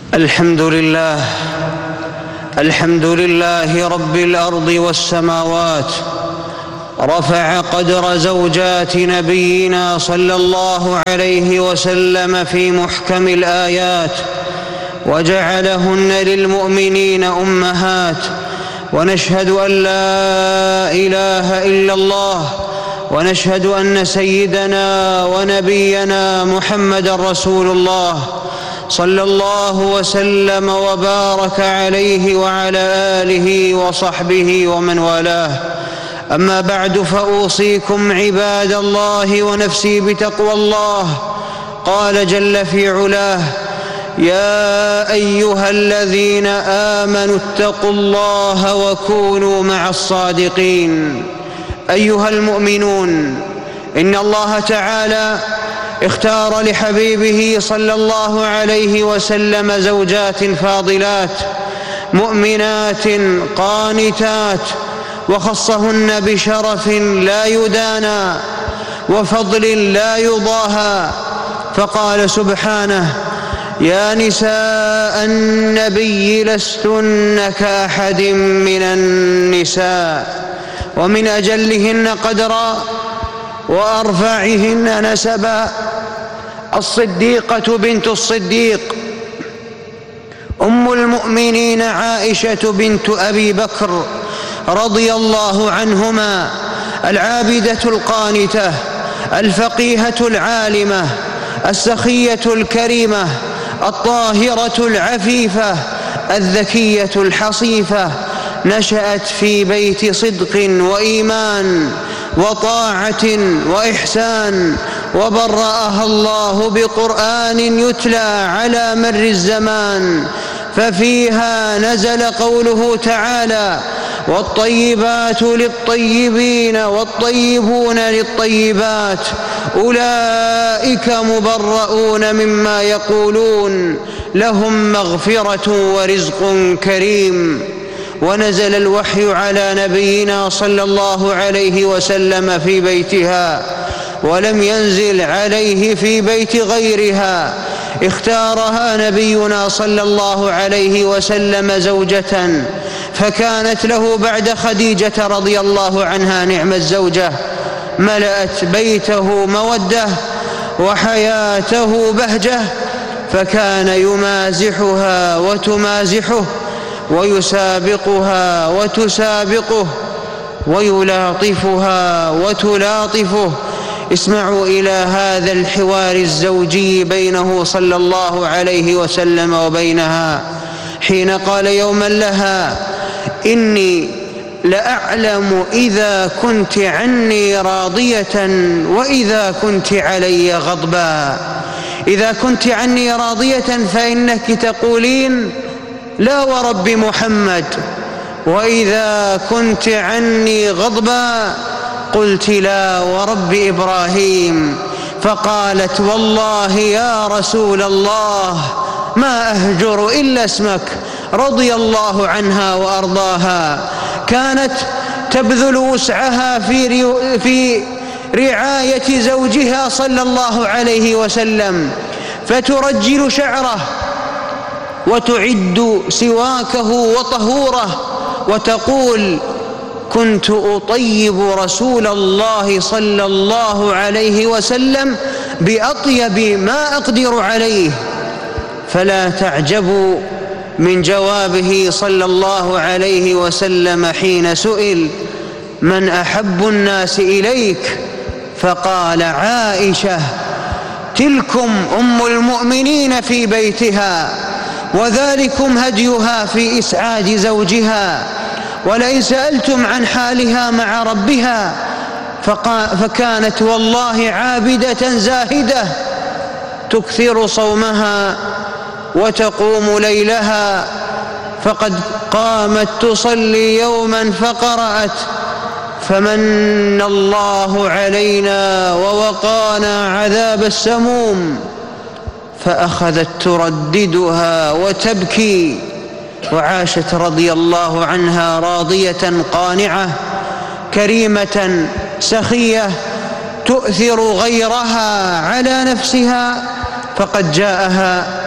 الحمد لله رب الأرض والسماوات. رفع قدر زوجات نبينا صلى الله عليه وسلم في محكم الآيات، وجعلهن للمؤمنين أمهات. ونشهد أن لا إله إلا الله، ونشهد أن سيدنا ونبينا محمدًا رسول الله صلى الله وسلم وبارك عليه وعلى آله وصحبه ومن والاه. أما بعد، فأوصيكم عباد الله ونفسي بتقوى الله. قال جل في علاه: يا أيها الذين آمنوا اتقوا الله وكونوا مع الصادقين. أيها المؤمنون، إن الله تعالى اختار لحبيبه صلى الله عليه وسلم زوجات فاضلات مؤمنات قانتات، وخصهن بشرف لا يدانى وفضل لا يضاهى. فقال سبحانه: يا نساء النبي لستن كأحد من النساء. ومن أجلهن قدرا وأرفعهن نسبا الصديقة بنت الصديق أم المؤمنين عائشة بنت أبي بكر رضي الله عنهما، العابدة القانتة الفقيهة العالمة السخية الكريمة الطاهرة العفيفة الذكية الحصيفة. نشأت في بيت صدق وإيمان وطاعة وإحسان، وبرأها الله بقرآن يتلى على مر الزمان. ففيها نزل قوله تعالى: والطيبات للطيبين والطيبون للطيبات أولئك مبرؤون مما يقولون لهم مغفرة ورزق كريم. ونزل الوحي على نبينا صلى الله عليه وسلم في بيتها، ولم ينزل عليه في بيت غيرها. اختارها نبينا صلى الله عليه وسلم زوجة، فكانت له بعد خديجة رضي الله عنها نعم الزوجة. ملأت بيته مودة وحياته بهجة، فكان يمازحها وتمازحه، ويسابقها وتسابقه، ويلاطفها وتلاطفه. اسمعوا إلى هذا الحوار الزوجي بينه صلى الله عليه وسلم وبينها، حين قال يوما لها: إني لأعلم إذا كنت عني راضية وإذا كنت علي غضبا. إذا كنت عني راضية فإنك تقولين: لا ورب محمد. وإذا كنت عني غضبا قلت: لا ورب إبراهيم. فقالت: والله يا رسول الله ما أهجر إلا اسمك، رضي الله عنها وأرضاها. كانت تبذل وسعها في رعاية زوجها صلى الله عليه وسلم، فترجل شعره وتعد سواكه وطهوره، وتقول: كنت أطيب رسول الله صلى الله عليه وسلم بأطيب ما أقدر عليه. فلا تعجبوا من جوابه صلى الله عليه وسلم حين سئل: من أحب الناس إليك؟ فقال: عائشة. تلكم أم المؤمنين في بيتها، وذلكم هديها في إسعاد زوجها. ولئن سألتم عن حالها مع ربها فكانت والله عابدة زاهدة، تكثر صومها وتقوم ليلها. فقد قامت تصلي يوما فقرأت: فمن الله علينا ووقانا عذاب السموم. فأخذت ترددها وتبكي، وعاشت رضي الله عنها راضية قانعة كريمة سخية تؤثر غيرها على نفسها. فقد جاءها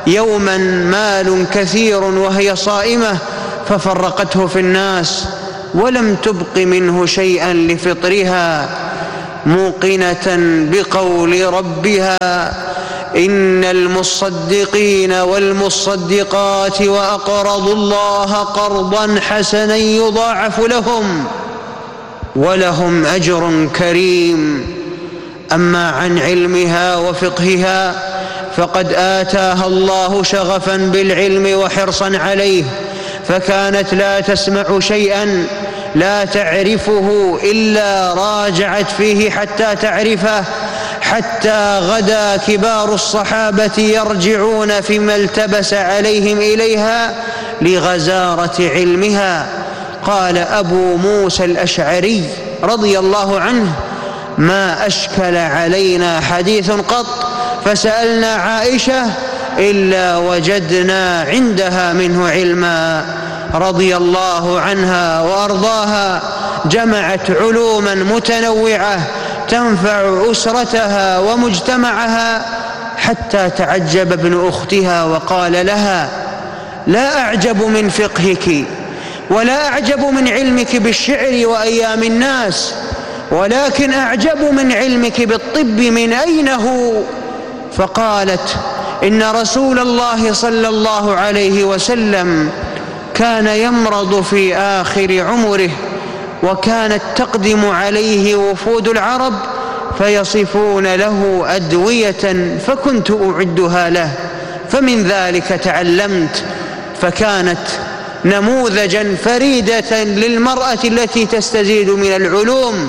يوما مال كثير وهي صائمة ففرقته في الناس ولم تبق منه شيئا لفطرها، موقنة بقول ربها: إن المصدقين والمصدقات وأقرضوا الله قرضا حسنا يضاعف لهم ولهم أجر كريم. أما عن علمها وفقهها فقد آتاها الله شغفا بالعلم وحرصا عليه، فكانت لا تسمع شيئا لا تعرفه إلا راجعت فيه حتى تعرفه، حتى غدا كبار الصحابة يرجعون فيما التبس عليهم إليها لغزارة علمها. قال أبو موسى الأشعري رضي الله عنه: ما أشكل علينا حديث قط فسألنا عائشة إلا وجدنا عندها منه علما، رضي الله عنها وأرضاها. جمعت علوما متنوعة تنفع أسرتها ومجتمعها، حتى تعجب ابن أختها وقال لها: لا أعجب من فقهك ولا أعجب من علمك بالشعر وأيام الناس، ولكن أعجب من علمك بالطب، من أين هو؟ فقالت: إن رسول الله صلى الله عليه وسلم كان يمرض في آخر عمره، وكانت تقدم عليه وفود العرب فيصفون له أدوية فكنت أعدها له، فمن ذلك تعلمت. فكانت نموذجا فريدة للمرأة التي تستزيد من العلوم،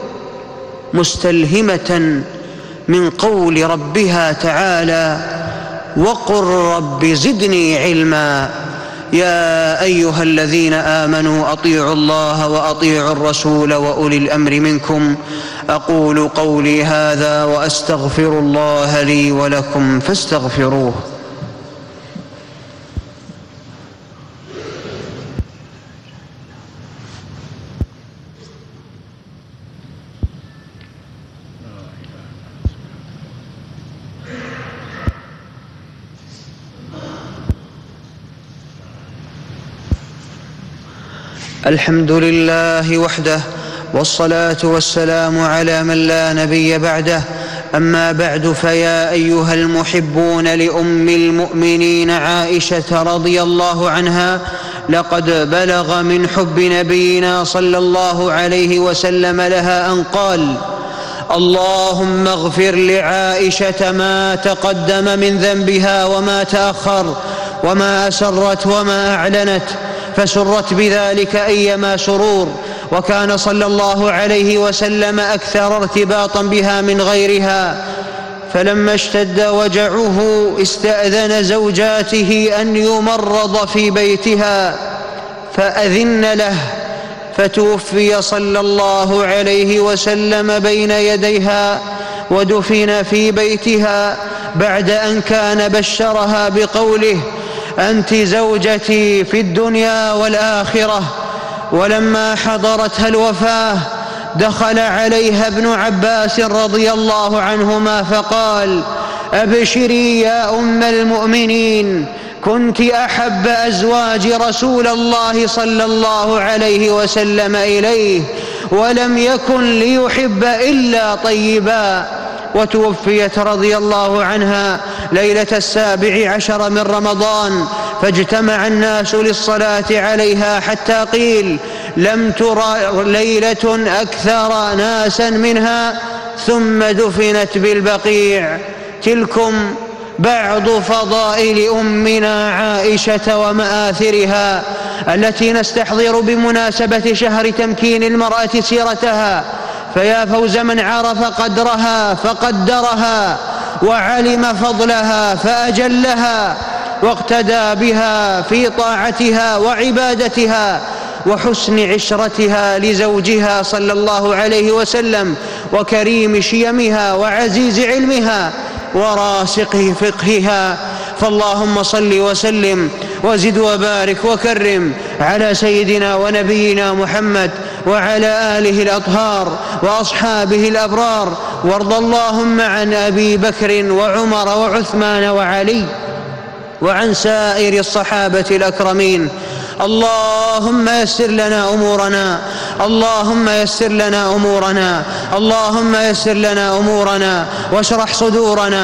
مستلهمة من قول ربها تعالى: وقل رب زدني علما. يا أيها الذين آمنوا أطيعوا الله وأطيعوا الرسول وأولي الأمر منكم. أقول قولي هذا وأستغفر الله لي ولكم فاستغفروه. الحمد لله وحده، والصلاة والسلام على من لا نبي بعده. أما بعد، فيا أيها المحبون لأم المؤمنين عائشة رضي الله عنها، لقد بلغ من حب نبينا صلى الله عليه وسلم لها أن قال: اللهم اغفر لعائشة ما تقدم من ذنبها وما تأخر، وما أسرت وما أعلنت، فسرت بذلك أيما سرور. وكان صلى الله عليه وسلم أكثر ارتباطا بها من غيرها، فلما اشتد وجعه استأذن زوجاته أن يمرض في بيتها فأذن له، فتوفي صلى الله عليه وسلم بين يديها ودفن في بيتها، بعد أن كان بشرها بقوله: أنت زوجتي في الدنيا والآخرة. ولما حضرتها الوفاة دخل عليها ابن عباس رضي الله عنهما فقال: أبشري يا أم المؤمنين، كنت أحب أزواج رسول الله صلى الله عليه وسلم إليه، ولم يكن ليحب إلا طيبا. وتوفيت رضي الله عنها ليلة 17 من رمضان، فاجتمع الناس للصلاة عليها حتى قيل: لم ترى ليلة أكثر ناسا منها، ثم دفنت بالبقيع. تلكم بعض فضائل أمنا عائشة ومآثرها التي نستحضر بمناسبة شهر تمكين المرأة سيرتها. فيا فوز من عرف قدرها فقدرها، وعلم فضلها فأجلها، واقتدى بها في طاعتها وعبادتها وحسن عشرتها لزوجها صلى الله عليه وسلم، وكريم شيمها وعزيز علمها وراسخ فقهها. فاللهم صل وسلم وزد وبارك وكرم على سيدنا ونبينا محمد وعلى آله الأطهار وأصحابه الأبرار، وارض اللهم عن أبي بكر وعمر وعثمان وعلي وعن سائر الصحابة الأكرمين. اللهم يسر لنا أمورنا، اللهم يسر لنا أمورنا، اللهم يسر لنا أمورنا واشرح صدورنا